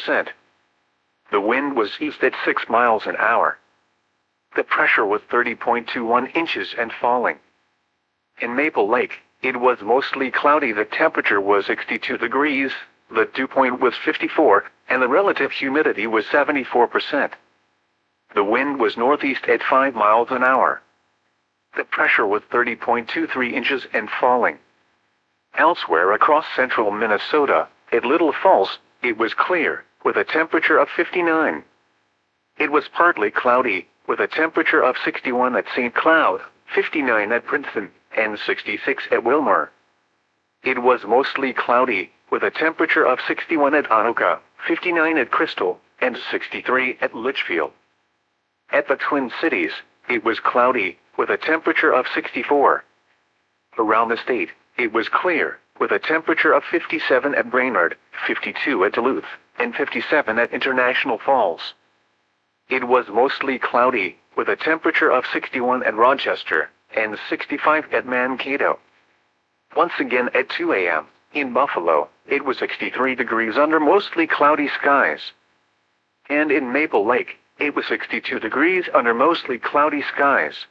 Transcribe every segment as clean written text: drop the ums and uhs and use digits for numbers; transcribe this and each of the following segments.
50%. The wind was east at 6 miles an hour. The pressure was 30.21 inches and falling. In Maple Lake, it was mostly cloudy. The temperature was 62 degrees, the dew point was 54, and the relative humidity was 74%. The wind was northeast at 5 miles an hour. The pressure was 30.23 inches and falling. Elsewhere across central Minnesota, at Little Falls, it was clear, with a temperature of 59. It was partly cloudy, with a temperature of 61 at St. Cloud, 59 at Princeton, and 66 at Wilmer. It was mostly cloudy, with a temperature of 61 at Anoka, 59 at Crystal, and 63 at Litchfield. At the Twin Cities, it was cloudy, with a temperature of 64. Around the state, it was clear, with a temperature of 57 at Brainerd, 52 at Duluth, and 57 at International Falls. It was mostly cloudy, with a temperature of 61 at Rochester, and 65 at Mankato. Once again at 2 a.m., in Buffalo, it was 63 degrees under mostly cloudy skies. And in Maple Lake, it was 62 degrees under mostly cloudy skies.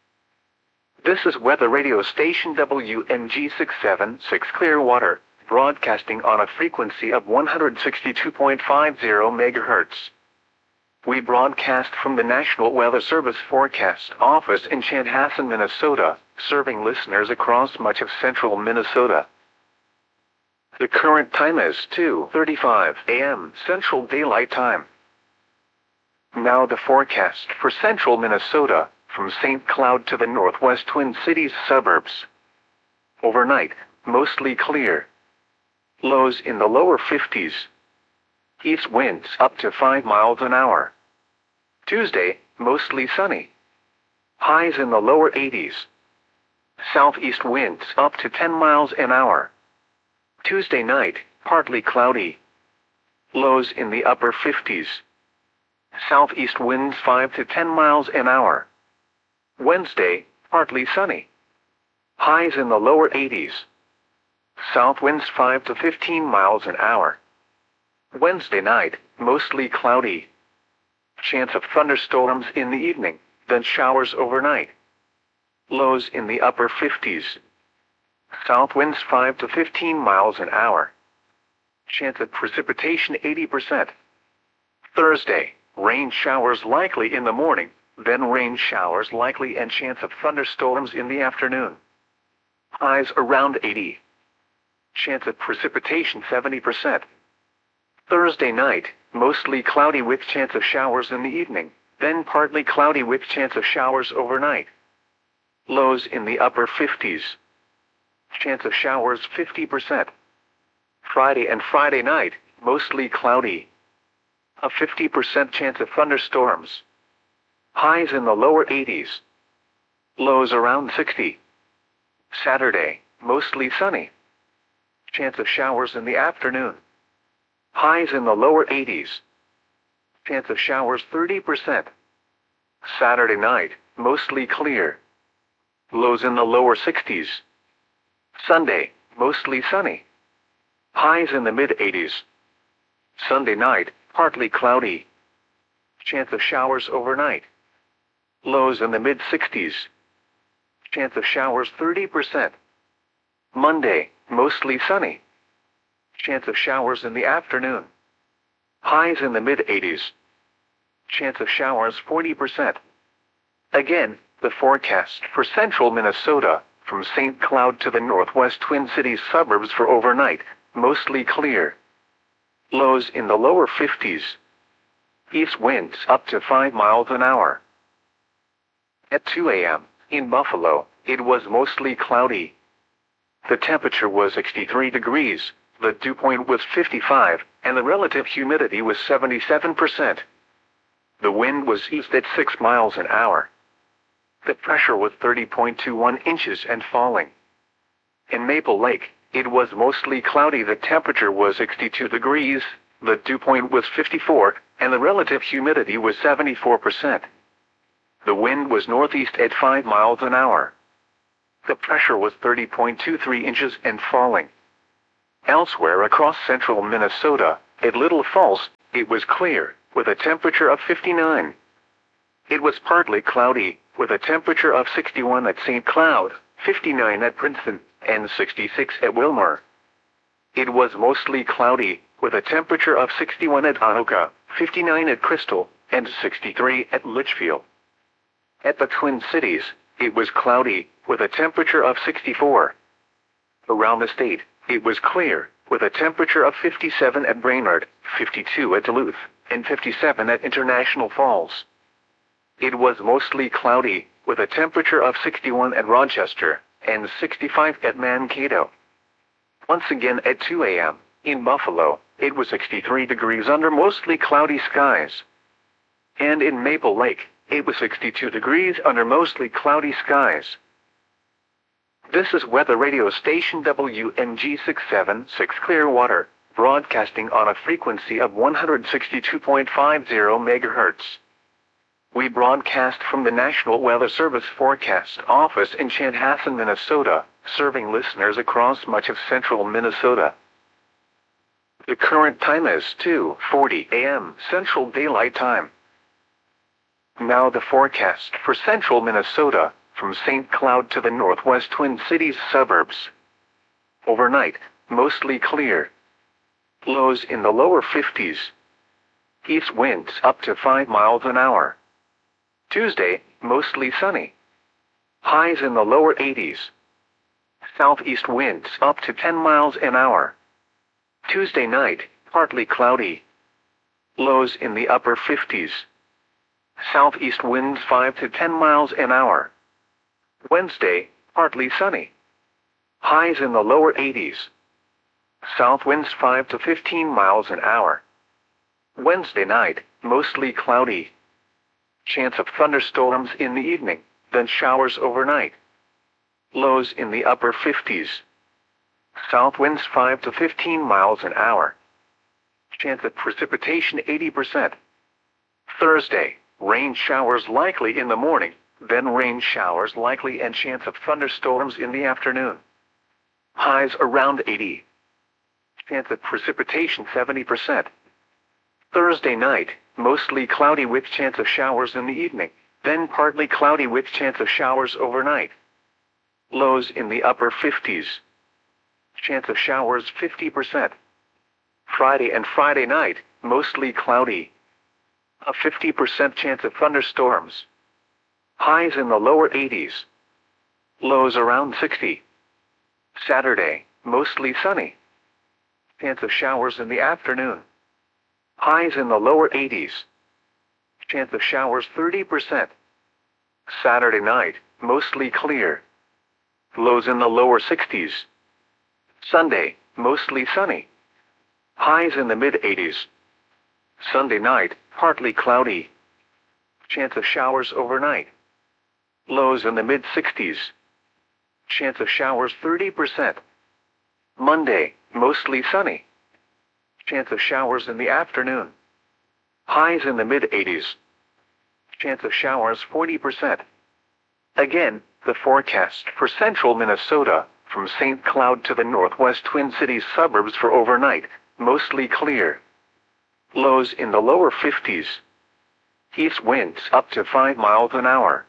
This is weather radio station WMG 676 Clearwater, broadcasting on a frequency of 162.50 MHz. We broadcast from the National Weather Service Forecast Office in Chanhassen, Minnesota, serving listeners across much of central Minnesota. The current time is 2:35 a.m. Central Daylight Time. Now the forecast for central Minnesota, from St. Cloud to the northwest Twin Cities suburbs. Overnight, mostly clear. Lows in the lower 50s. East winds up to 5 miles an hour. Tuesday, mostly sunny. Highs in the lower 80s. Southeast winds up to 10 miles an hour. Tuesday night, partly cloudy. Lows in the upper 50s. Southeast winds 5 to 10 miles an hour. Wednesday, partly sunny. Highs in the lower 80s. South winds 5 to 15 miles an hour. Wednesday night, mostly cloudy. Chance of thunderstorms in the evening, then showers overnight. Lows in the upper 50s. South winds 5 to 15 miles an hour. Chance of precipitation 80%. Thursday, rain showers likely in the morning, then rain showers likely and chance of thunderstorms in the afternoon. Highs around 80. Chance of precipitation 70%. Thursday night, mostly cloudy with chance of showers in the evening, then partly cloudy with chance of showers overnight. Lows in the upper 50s. Chance of showers 50%. Friday and Friday night, mostly cloudy. A 50% chance of thunderstorms. Highs in the lower 80s. Lows around 60. Saturday, mostly sunny. Chance of showers in the afternoon. Highs in the lower 80s. Chance of showers 30%. Saturday night, mostly clear. Lows in the lower 60s. Sunday, mostly sunny. Highs in the mid-80s. Sunday night, partly cloudy. Chance of showers overnight. Lows in the mid-60s. Chance of showers 30%. Monday, mostly sunny. Chance of showers in the afternoon. Highs in the mid-80s. Chance of showers 40%. Again, the forecast for central Minnesota, from St. Cloud to the northwest Twin Cities suburbs for overnight, mostly clear. Lows in the lower 50s. East winds up to 5 miles an hour. At 2 a.m., in Buffalo, it was mostly cloudy. The temperature was 63 degrees, the dew point was 55, and the relative humidity was 77%. The wind was east at 6 miles an hour. The pressure was 30.21 inches and falling. In Maple Lake, it was mostly cloudy. The temperature was 62 degrees, the dew point was 54, and the relative humidity was 74%. The wind was northeast at 5 miles an hour. The pressure was 30.23 inches and falling. Elsewhere across central Minnesota, At Little Falls, it was clear, with a temperature of 59. It was partly cloudy, with a temperature of 61 at St. Cloud, 59 at Princeton, and 66 at Wilmore. It was mostly cloudy, with a temperature of 61 at Anoka, 59 at Crystal, and 63 at Litchfield. At the Twin Cities, it was cloudy, with a temperature of 64. Around the state, it was clear, with a temperature of 57 at Brainerd, 52 at Duluth, and 57 at International Falls. It was mostly cloudy, with a temperature of 61 at Rochester, and 65 at Mankato. Once again at 2 a.m., in Buffalo, it was 63 degrees under mostly cloudy skies. And in Maple Lake, it was 62 degrees under mostly cloudy skies. This is weather radio station WMG 676 Clearwater, broadcasting on a frequency of 162.50 MHz. We broadcast from the National Weather Service Forecast Office in Chanhassen, Minnesota, serving listeners across much of central Minnesota. The current time is 2:40 a.m. Central Daylight Time. Now the forecast for central Minnesota, from St. Cloud to the northwest Twin Cities suburbs. Overnight, mostly clear. Lows in the lower 50s. East winds up to 5 miles an hour. Tuesday, mostly sunny. Highs in the lower 80s. Southeast winds up to 10 miles an hour. Tuesday night, partly cloudy. Lows in the upper 50s. Southeast winds 5 to 10 miles an hour. Wednesday, partly sunny. Highs in the lower 80s. South winds 5 to 15 miles an hour. Wednesday night, mostly cloudy. Chance of thunderstorms in the evening, then showers overnight. Lows in the upper 50s. South winds 5 to 15 miles an hour. Chance of precipitation 80%. Thursday, rain showers likely in the morning, then rain showers likely and chance of thunderstorms in the afternoon. Highs around 80. Chance of precipitation 70%. Thursday night, mostly cloudy with chance of showers in the evening, then partly cloudy with chance of showers overnight. Lows in the upper 50s. Chance of showers 50%. Friday and Friday night, mostly cloudy. A 50% chance of thunderstorms. Highs in the lower 80s. Lows around 60. Saturday, mostly sunny. Chance of showers in the afternoon. Highs in the lower 80s. Chance of showers 30%. Saturday night, mostly clear. Lows in the lower 60s. Sunday, mostly sunny. Highs in the mid-80s. Sunday night, partly cloudy. Chance of showers overnight. Lows in the mid-60s. Chance of showers 30%. Monday, mostly sunny. Chance of showers in the afternoon. Highs in the mid-80s. Chance of showers 40%. Again, the forecast for central Minnesota, from St. Cloud to the northwest Twin Cities suburbs for overnight, mostly clear. Lows in the lower 50s. East winds up to 5 miles an hour.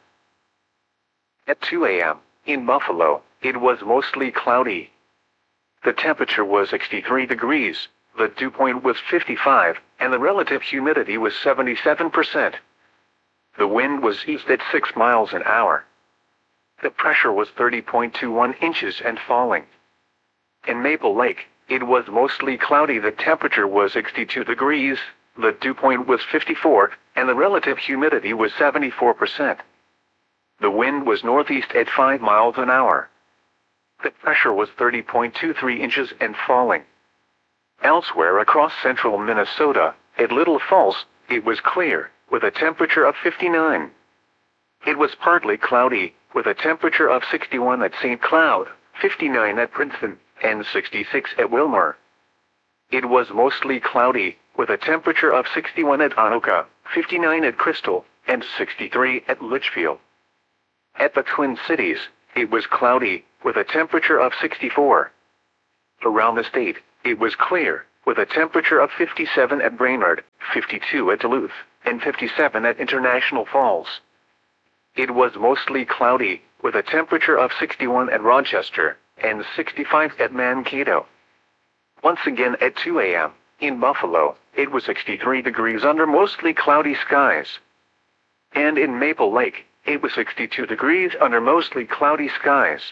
At 2 a.m., in Buffalo, it was mostly cloudy. The temperature was 63 degrees, the dew point was 55, and the relative humidity was 77%. The wind was east at 6 miles an hour. The pressure was 30.21 inches and falling. In Maple Lake, it was mostly cloudy. The temperature was 62 degrees, the dew point was 54, and the relative humidity was 74%. The wind was northeast at 5 miles an hour. The pressure was 30.23 inches and falling. Elsewhere across central Minnesota, at Little Falls, it was clear, with a temperature of 59. It was partly cloudy, with a temperature of 61 at St. Cloud, 59 at Princeton, and 66 at Wilmore. It was mostly cloudy, with a temperature of 61 at Anoka, 59 at Crystal, and 63 at Litchfield. At the Twin Cities, it was cloudy, with a temperature of 64. Around the state, it was clear, with a temperature of 57 at Brainerd, 52 at Duluth, and 57 at International Falls. It was mostly cloudy, with a temperature of 61 at Rochester, and 65 at Mankato. Once again at 2 a.m., in Buffalo, it was 63 degrees under mostly cloudy skies. And in Maple Lake, it was 62 degrees under mostly cloudy skies.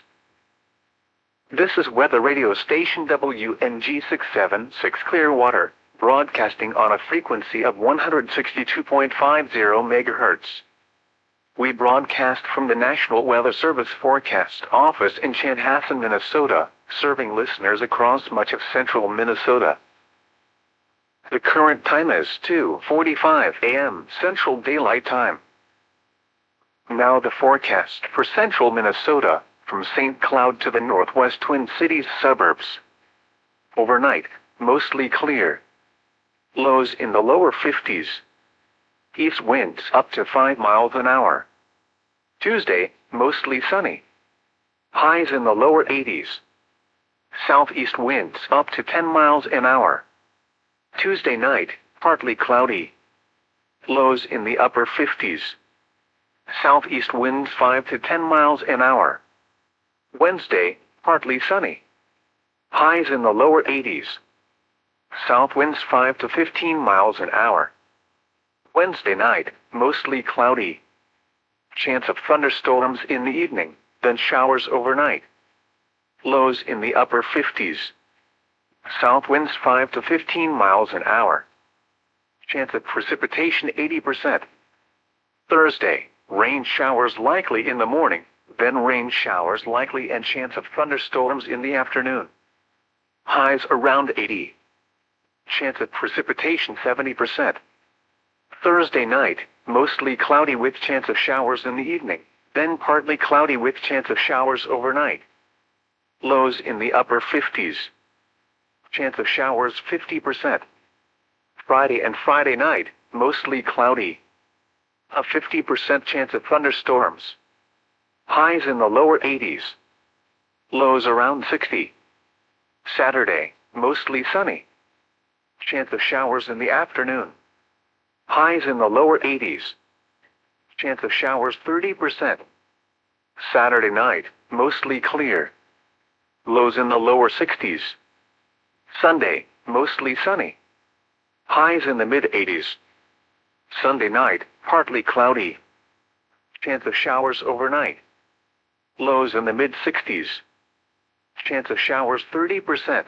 This is weather radio station WNG 676 Clearwater, broadcasting on a frequency of 162.50 MHz. We broadcast from the National Weather Service Forecast Office in Chanhassen, Minnesota, serving listeners across much of central Minnesota. The current time is 2:45 a.m. Central Daylight Time. Now the forecast for central Minnesota, from St. Cloud to the northwest Twin Cities suburbs. Overnight, mostly clear. Lows in the lower 50s. East winds up to 5 miles an hour. Tuesday, mostly sunny. Highs in the lower 80s. Southeast winds up to 10 miles an hour. Tuesday night, partly cloudy. Lows in the upper 50s. Southeast winds 5 to 10 miles an hour. Wednesday, partly sunny. Highs in the lower 80s. South winds 5 to 15 miles an hour. Wednesday night, mostly cloudy. Chance of thunderstorms in the evening, then showers overnight. Lows in the upper 50s. South winds 5 to 15 miles an hour. Chance of precipitation 80%. Thursday, rain showers likely in the morning, then rain showers likely and chance of thunderstorms in the afternoon. Highs around 80. Chance of precipitation 70%. Thursday night, mostly cloudy with chance of showers in the evening, then partly cloudy with chance of showers overnight. Lows in the upper 50s. Chance of showers 50%. Friday and Friday night, mostly cloudy. A 50% chance of thunderstorms. Highs in the lower 80s. Lows around 60. Saturday, mostly sunny. Chance of showers in the afternoon. Highs in the lower 80s. Chance of showers 30%. Saturday night, mostly clear. Lows in the lower 60s. Sunday, mostly sunny. Highs in the mid-80s. Sunday night, partly cloudy. Chance of showers overnight. Lows in the mid-60s. Chance of showers 30%.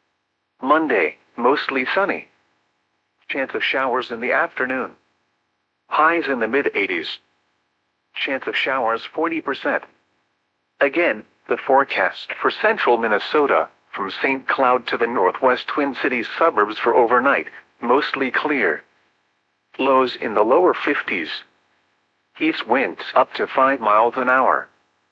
Monday, mostly sunny. Chance of showers in the afternoon. Highs in the mid-80s. Chance of showers 40%. Again, the forecast for central Minnesota, from St. Cloud to the northwest Twin Cities suburbs for overnight, mostly clear. Lows in the lower 50s. East winds up to 5 miles an hour.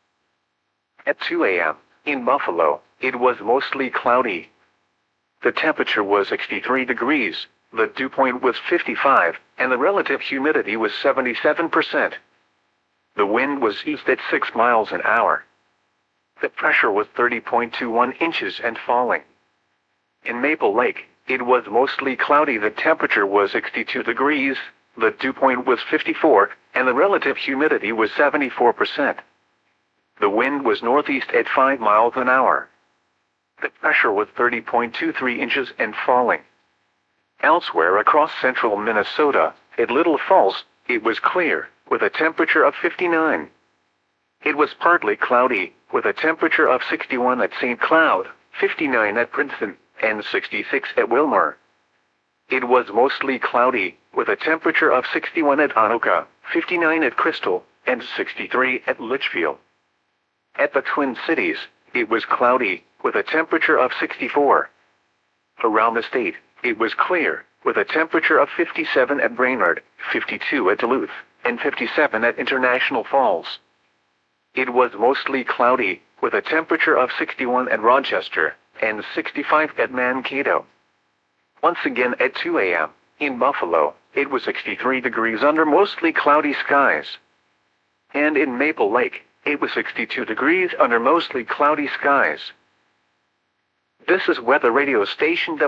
At 2 a.m., in Buffalo, it was mostly cloudy. The temperature was 63 degrees, the dew point was 55, and the relative humidity was 77%. The wind was east at 6 miles an hour. The pressure was 30.21 inches and falling. In Maple Lake, it was mostly cloudy. The temperature was 62 degrees, the dew point was 54, and the relative humidity was 74%. The wind was northeast at 5 miles an hour. The pressure was 30.23 inches and falling. Elsewhere across central Minnesota, at Little Falls, it was clear, with a temperature of 59. It was partly cloudy, with a temperature of 61 at St. Cloud, 59 at Princeton, and 66 at Wilmer. It was mostly cloudy, with a temperature of 61 at Anoka, 59 at Crystal, and 63 at Litchfield. At the Twin Cities, it was cloudy, with a temperature of 64. Around the state, it was clear, with a temperature of 57 at Brainerd, 52 at Duluth, and 57 at International Falls. It was mostly cloudy, with a temperature of 61 at Rochester, and 65 at Mankato. Once again at 2 a.m., in Buffalo, it was 63 degrees under mostly cloudy skies. And in Maple Lake, it was 62 degrees under mostly cloudy skies. This is weather radio station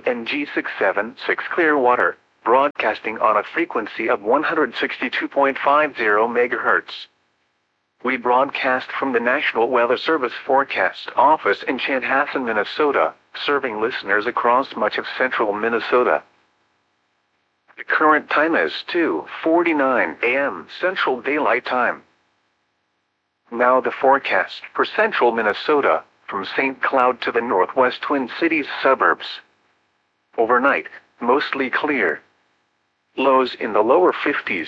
WNG676 Clearwater, broadcasting on a frequency of 162.50 MHz. We broadcast from the National Weather Service Forecast Office in Chanhassen, Minnesota, serving listeners across much of central Minnesota. The current time is 2:49 a.m. Central Daylight Time. Now the forecast for central Minnesota, from St. Cloud to the northwest Twin Cities suburbs. Overnight, mostly clear. Lows in the lower 50s.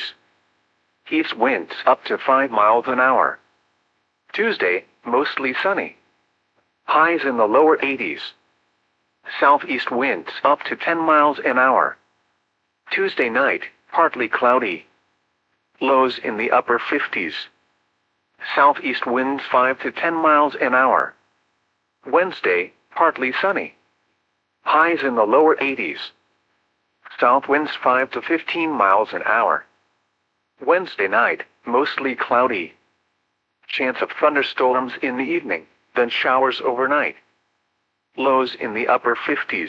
East winds up to 5 miles an hour. Tuesday, mostly sunny. Highs in the lower 80s. Southeast winds up to 10 miles an hour. Tuesday night, partly cloudy. Lows in the upper 50s. Southeast winds 5 to 10 miles an hour. Wednesday, partly sunny. Highs in the lower 80s. South winds 5 to 15 miles an hour. Wednesday night, mostly cloudy. Chance of thunderstorms in the evening, then showers overnight. Lows in the upper 50s.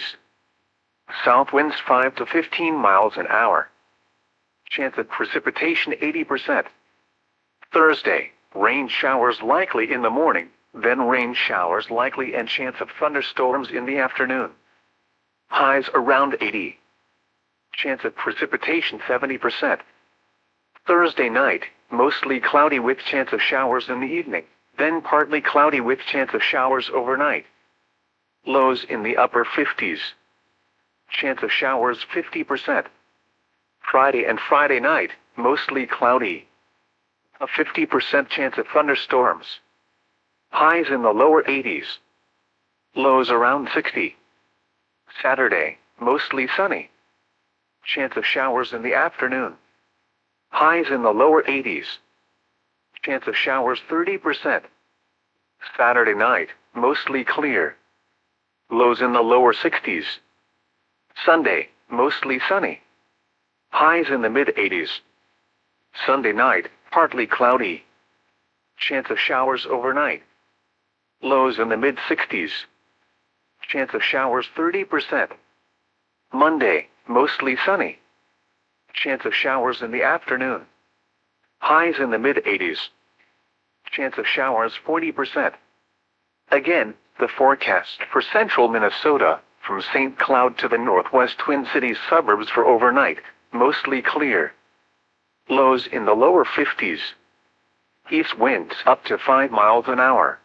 South winds 5 to 15 miles an hour. Chance of precipitation 80%. Thursday, rain showers likely in the morning, then rain showers likely and chance of thunderstorms in the afternoon. Highs around 80. Chance of precipitation 70%. Thursday night, mostly cloudy with chance of showers in the evening, then partly cloudy with chance of showers overnight. Lows in the upper 50s. Chance of showers 50%. Friday and Friday night, mostly cloudy. A 50% chance of thunderstorms. Highs in the lower 80s. Lows around 60. Saturday, mostly sunny. Chance of showers in the afternoon. Highs in the lower 80s. Chance of showers 30%. Saturday night, mostly clear. Lows in the lower 60s. Sunday, mostly sunny. Highs in the mid-80s. Sunday night, partly cloudy. Chance of showers overnight. Lows in the mid-60s. Chance of showers 30%. Monday, mostly sunny. Chance of showers in the afternoon. Highs in the mid-80s. Chance of showers 40%. Again, the forecast for central Minnesota, from St. Cloud to the northwest Twin Cities suburbs for overnight, mostly clear. Lows in the lower 50s. East winds up to 5 miles an hour.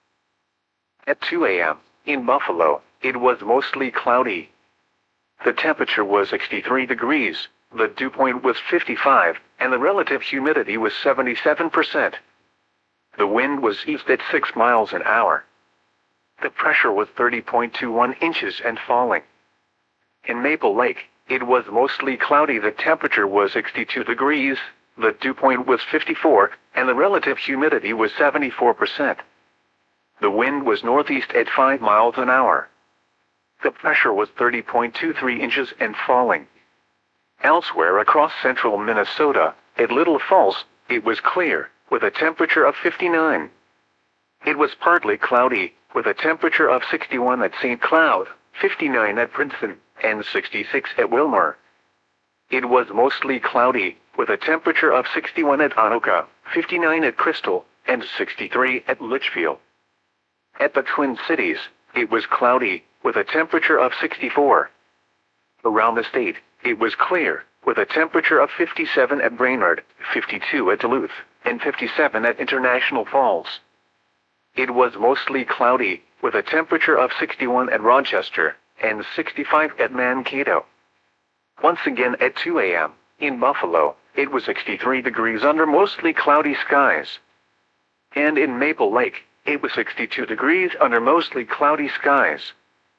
At 2 a.m., in Buffalo, it was mostly cloudy. The temperature was 63 degrees, the dew point was 55, and the relative humidity was 77%. The wind was east at 6 miles an hour. The pressure was 30.21 inches and falling. In Maple Lake, it was mostly cloudy. The temperature was 62 degrees, the dew point was 54, and the relative humidity was 74%. The wind was northeast at 5 miles an hour. The pressure was 30.23 inches and falling. Elsewhere across central Minnesota, at Little Falls, it was clear, with a temperature of 59. It was partly cloudy, with a temperature of 61 at St. Cloud, 59 at Princeton, and 66 at Wilmer. It was mostly cloudy, with a temperature of 61 at Anoka, 59 at Crystal, and 63 at Litchfield. At the Twin Cities, it was cloudy, with a temperature of 64. Around the state, it was clear, with a temperature of 57 at Brainerd, 52 at Duluth, and 57 at International Falls. It was mostly cloudy, with a temperature of 61 at Rochester, and 65 at Mankato. Once again at 2 a.m., in Buffalo, it was 63 degrees under mostly cloudy skies. And in Maple Lake, it was 62 degrees under mostly cloudy skies.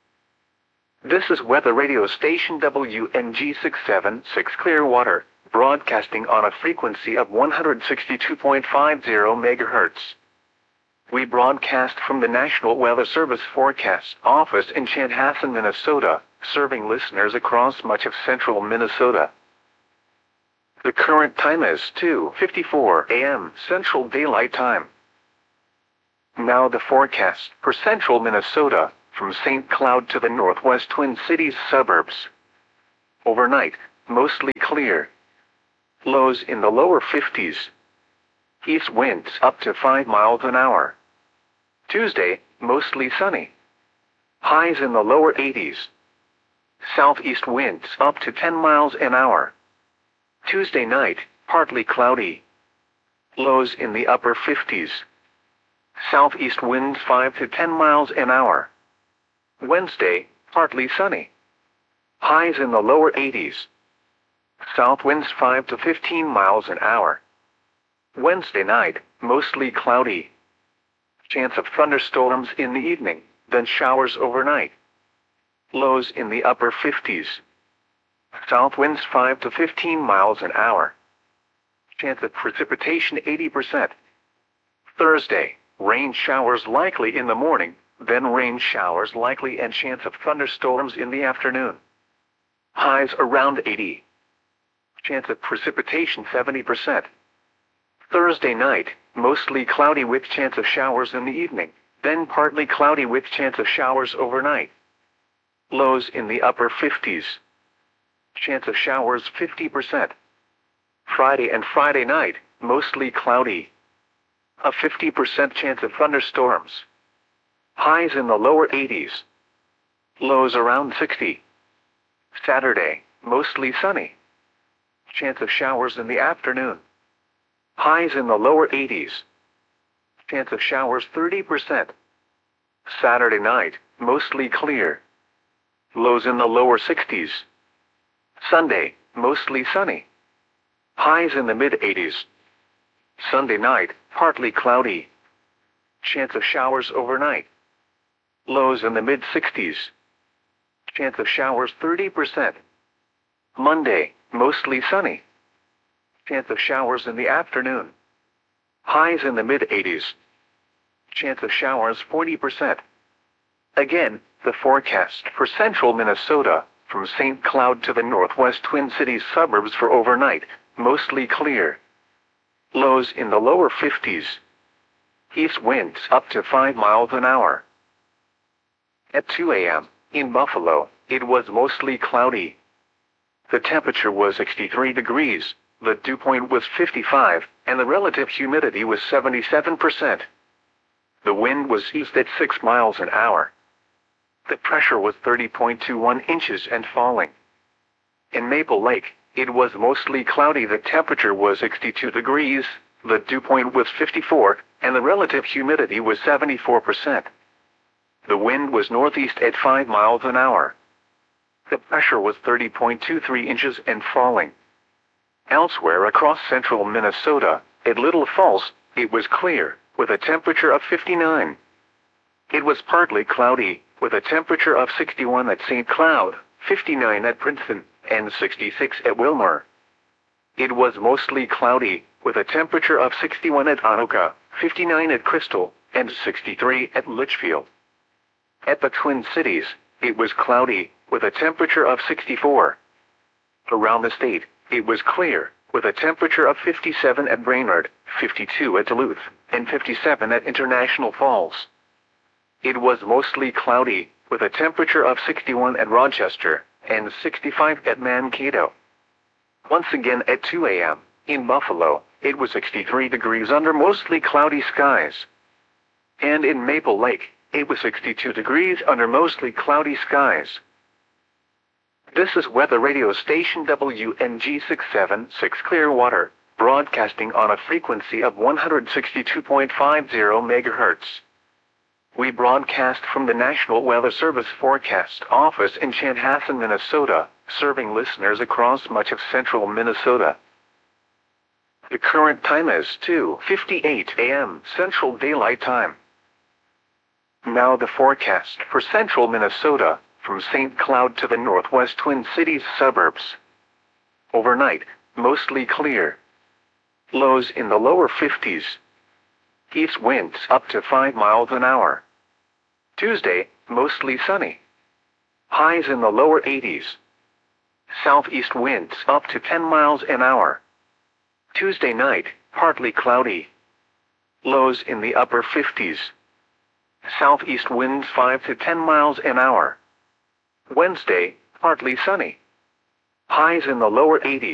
This is weather radio station WNG676 Clearwater, broadcasting on a frequency of 162.50 MHz. We broadcast from the National Weather Service Forecast Office in Chanhassen, Minnesota, serving listeners across much of central Minnesota. The current time is 2:54 a.m. Central Daylight Time. Now the forecast for central Minnesota, from St. Cloud to the northwest Twin Cities suburbs. Overnight, mostly clear. Lows in the lower 50s. East winds up to 5 miles an hour. Tuesday, mostly sunny. Highs in the lower 80s. Southeast winds up to 10 miles an hour. Tuesday night, partly cloudy. Lows in the upper 50s. Southeast winds 5 to 10 miles an hour. Wednesday, partly sunny. Highs in the lower 80s. South winds 5 to 15 miles an hour. Wednesday night, mostly cloudy. Chance of thunderstorms in the evening, then showers overnight. Lows in the upper 50s. South winds 5 to 15 miles an hour. Chance of precipitation 80%. Thursday, rain showers likely in the morning, then rain showers likely and chance of thunderstorms in the afternoon. Highs around 80. Chance of precipitation 70%. Thursday night, mostly cloudy with chance of showers in the evening, then partly cloudy with chance of showers overnight. Lows in the upper 50s. Chance of showers 50%. Friday and Friday night, mostly cloudy. A 50% chance of thunderstorms. Highs in the lower 80s. Lows around 60. Saturday, mostly sunny. Chance of showers in the afternoon. Highs in the lower 80s. Chance of showers 30%. Saturday night, mostly clear. Lows in the lower 60s. Sunday, mostly sunny. Highs in the mid-80s. Sunday night, partly cloudy. Chance of showers overnight. Lows in the mid-60s. Chance of showers 30%. Monday, mostly sunny. Chance of showers in the afternoon. Highs in the mid-80s. Chance of showers 40%. Again, the forecast for central Minnesota, from St. Cloud to the northwest Twin Cities suburbs for overnight, mostly clear. Lows in the lower 50s. East winds up to 5 miles an hour. At 2 a.m., in Buffalo, it was mostly cloudy. The temperature was 63 degrees, the dew point was 55, and the relative humidity was 77%. The wind was east at 6 miles an hour. The pressure was 30.21 inches and falling. In Maple Lake, it was mostly cloudy. The temperature was 62 degrees, the dew point was 54, and the relative humidity was 74%. The wind was northeast at 5 miles an hour. The pressure was 30.23 inches and falling. Elsewhere across central Minnesota, at Little Falls, it was clear, with a temperature of 59. It was partly cloudy, with a temperature of 61 at St. Cloud, 59 at Princeton, and 66 at Wilmer. It was mostly cloudy, with a temperature of 61 at Anoka, 59 at Crystal, and 63 at Litchfield. At the Twin Cities, it was cloudy, with a temperature of 64. Around the state, it was clear, with a temperature of 57 at Brainerd, 52 at Duluth, and 57 at International Falls. It was mostly cloudy, with a temperature of 61 at Rochester, and 65 at Mankato. Once again at 2 a.m., in Buffalo, it was 63 degrees under mostly cloudy skies. And in Maple Lake, it was 62 degrees under mostly cloudy skies. This is weather radio station WNG 676 Clearwater, broadcasting on a frequency of 162.50 MHz. We broadcast from the National Weather Service Forecast Office in Chanhassen, Minnesota, serving listeners across much of central Minnesota. The current time is 2:58 a.m. Central Daylight Time. Now the forecast for central Minnesota, from St. Cloud to the northwest Twin Cities suburbs. Overnight, mostly clear. Lows in the lower 50s. East winds up to 5 miles an hour. Tuesday, mostly sunny. Highs in the lower 80s. Southeast winds up to 10 miles an hour. Tuesday night, partly cloudy. Lows in the upper 50s. Southeast winds 5 to 10 miles an hour. Wednesday, partly sunny. Highs in the lower 80s.